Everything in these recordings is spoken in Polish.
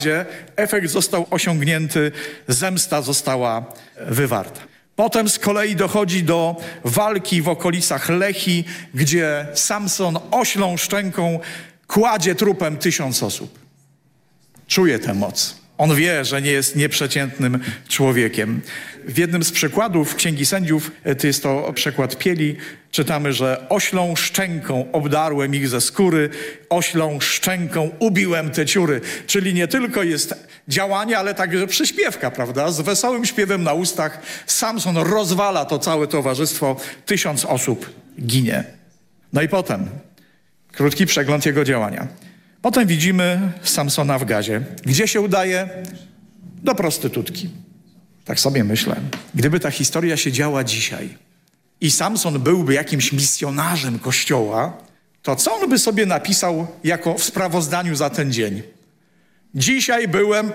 efekt został osiągnięty, zemsta została wywarta. Potem z kolei dochodzi do walki w okolicach Lechi, gdzie Samson oślą szczęką kładzie trupem 1000 osób. Czuje tę moc. On wie, że nie jest nieprzeciętnym człowiekiem. W jednym z przykładów Księgi Sędziów, to jest to przykład Pieli, czytamy, że oślą szczęką obdarłem ich ze skóry, oślą szczęką ubiłem te ciury. Czyli nie tylko jest działanie, ale także przyśpiewka, prawda? Z wesołym śpiewem na ustach Samson rozwala to całe towarzystwo, 1000 osób ginie. No i potem, krótki przegląd jego działania. Potem widzimy Samsona w Gazie. Gdzie się udaje? Do prostytutki. Tak sobie myślę. Gdyby ta historia się działa dzisiaj i Samson byłby jakimś misjonarzem Kościoła, to co on by sobie napisał jako w sprawozdaniu za ten dzień? Dzisiaj byłem...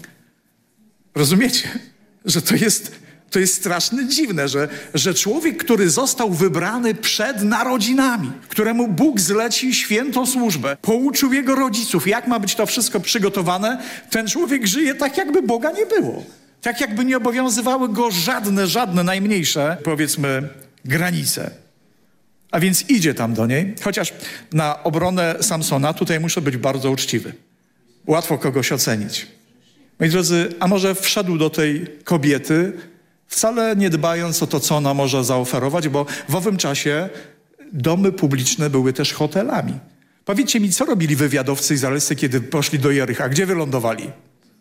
Rozumiecie? Że to jest strasznie dziwne, że człowiek, który został wybrany przed narodzinami, któremu Bóg zlecił świętą służbę, pouczył jego rodziców, jak ma być to wszystko przygotowane, ten człowiek żyje tak, jakby Boga nie było. Tak, jakby nie obowiązywały go żadne najmniejsze, powiedzmy, granice. A więc idzie tam do niej, chociaż na obronę Samsona tutaj muszę być bardzo uczciwy. Łatwo kogoś ocenić. Moi drodzy, a może wszedł do tej kobiety, wcale nie dbając o to, co ona może zaoferować, bo w owym czasie domy publiczne były też hotelami. Powiedzcie mi, co robili wywiadowcy izraelscy, kiedy poszli do Jericha? Gdzie wylądowali?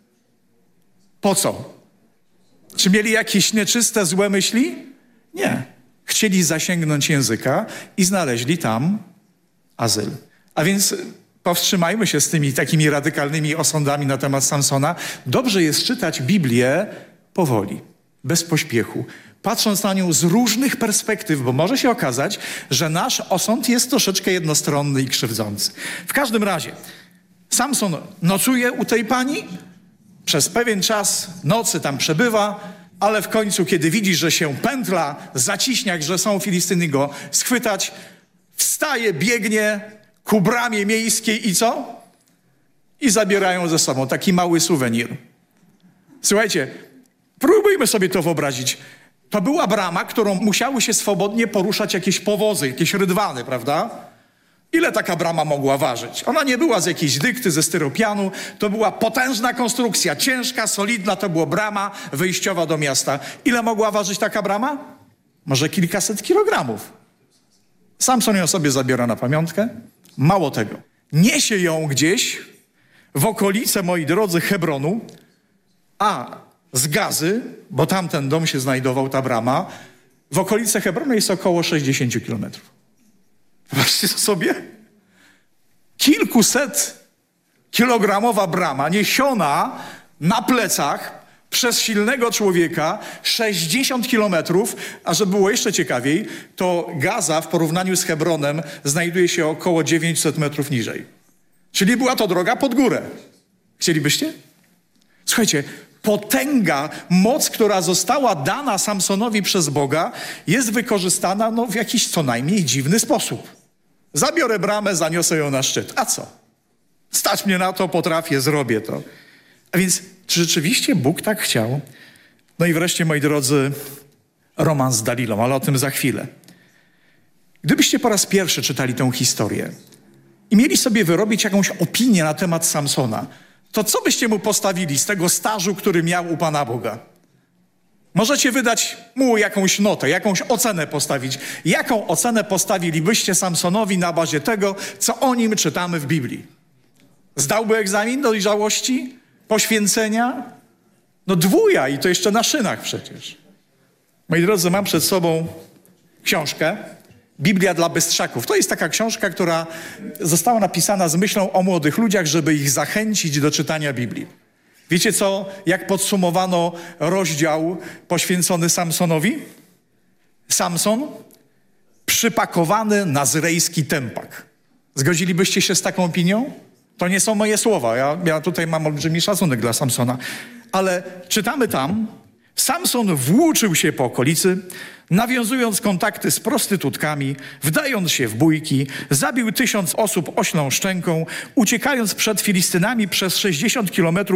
Po co? Czy mieli jakieś nieczyste, złe myśli? Nie. Chcieli zasięgnąć języka i znaleźli tam azyl. A więc powstrzymajmy się z tymi takimi radykalnymi osądami na temat Samsona. Dobrze jest czytać Biblię powoli, bez pośpiechu, patrząc na nią z różnych perspektyw, bo może się okazać, że nasz osąd jest troszeczkę jednostronny i krzywdzący. W każdym razie, Samson nocuje u tej pani, przez pewien czas nocy tam przebywa, ale w końcu, kiedy widzi, że się pętla, zaciśniak, że są Filistyny go schwytać, wstaje, biegnie ku bramie miejskiej i co? I zabierają ze sobą taki mały suwenir. Słuchajcie, próbujmy sobie to wyobrazić. To była brama, którą musiały się swobodnie poruszać jakieś powozy, jakieś rydwany, prawda? Ile taka brama mogła ważyć? Ona nie była z jakiejś dykty, ze styropianu. To była potężna konstrukcja, ciężka, solidna. To była brama wejściowa do miasta. Ile mogła ważyć taka brama? Może kilkaset kilogramów. Samson ją sobie zabiera na pamiątkę. Mało tego. Niesie ją gdzieś w okolice, moi drodzy, Hebronu, a z Gazy, bo tam ten dom się znajdował, ta brama, w okolice Hebronu jest około 60 kilometrów. Zobaczcie sobie. Kilkuset kilogramowa brama niesiona na plecach przez silnego człowieka, 60 kilometrów, a żeby było jeszcze ciekawiej, to Gaza w porównaniu z Hebronem znajduje się około 900 metrów niżej. Czyli była to droga pod górę. Chcielibyście? Słuchajcie, potęga, moc, która została dana Samsonowi przez Boga, jest wykorzystana w jakiś co najmniej dziwny sposób. Zabiorę bramę, zaniosę ją na szczyt. A co? Stać mnie na to, potrafię, zrobię to. A więc czy rzeczywiście Bóg tak chciał? No i wreszcie, moi drodzy, romans z Dalilą, ale o tym za chwilę. Gdybyście po raz pierwszy czytali tę historię i mieli sobie wyrobić jakąś opinię na temat Samsona, to co byście mu postawili z tego stażu, który miał u Pana Boga? Możecie wydać mu jakąś notę, jakąś ocenę postawić. Jaką ocenę postawilibyście Samsonowi na bazie tego, co o nim czytamy w Biblii? Zdałby egzamin dojrzałości? Poświęcenia? No 2 i to jeszcze na szynach przecież. Moi drodzy, mam przed sobą książkę Biblia dla bystrzaków. To jest taka książka, która została napisana z myślą o młodych ludziach, żeby ich zachęcić do czytania Biblii. Wiecie co, jak podsumowano rozdział poświęcony Samsonowi? Samson przypakowany nazyrejski tępak. Zgodzilibyście się z taką opinią? To nie są moje słowa. Ja tutaj mam olbrzymi szacunek dla Samsona. Ale czytamy tam, Samson włóczył się po okolicy, nawiązując kontakty z prostytutkami, wdając się w bójki, zabił 1000 osób oślą szczęką, uciekając przed Filistynami przez 60 kilometrów